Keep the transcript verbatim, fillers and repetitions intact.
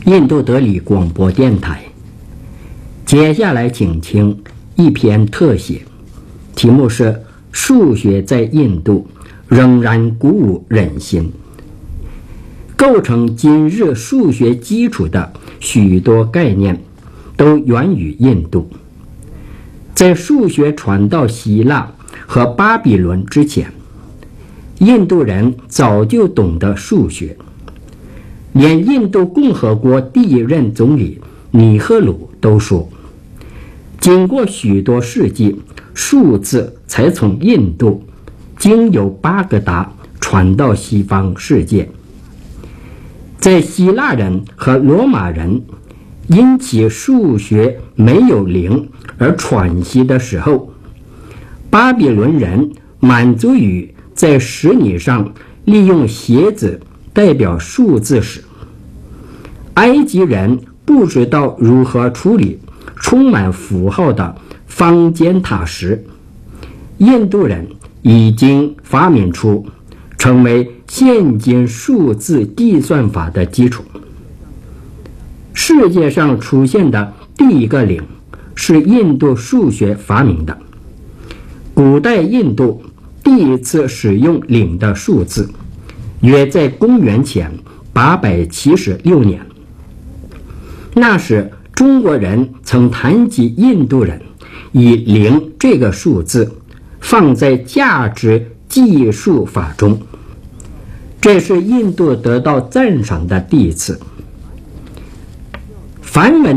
印度德里广播电台。接下来请听一篇特写，题目是《数学在印度仍然鼓舞人心》。构成今日数学基础的许多概念都源于印度。在数学传到希腊和巴比伦之前，印度人早就懂得数学，连印度共和国第一任总理尼赫鲁都说，经过许多世纪，数字才从印度经由巴格达传到西方世界。在希腊人和罗马人因其数学没有零而喘息的时候，巴比伦人满足于在石泥上利用鞋子代表数字时，埃及人不知道如何处理充满符号的方尖塔时，印度人已经发明出成为现今数字计算法的基础。世界上出现的第一个零是印度数学发明的。古代印度第一次使用零的数字，约在公元前八百七十六年。那时中国人曾谈及印度人以零这个数字放在价值计数法中，这是印度得到赞赏的第一次。梵文